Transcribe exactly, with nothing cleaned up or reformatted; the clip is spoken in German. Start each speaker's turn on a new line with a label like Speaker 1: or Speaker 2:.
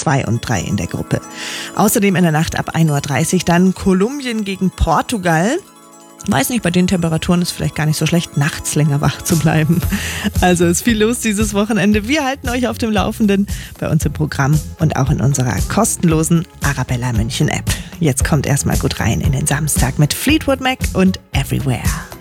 Speaker 1: zwei und drei in der Gruppe. Außerdem in der Nacht ab ein Uhr dreißig dann Kolumbien gegen Portugal. Weiß nicht, bei den Temperaturen ist es vielleicht gar nicht so schlecht, nachts länger wach zu bleiben. Also ist viel los dieses Wochenende. Wir halten euch auf dem Laufenden bei uns im Programm und auch in unserer kostenlosen Arabella München App. Jetzt kommt erstmal gut rein in den Samstag mit Fleetwood Mac und Everywhere.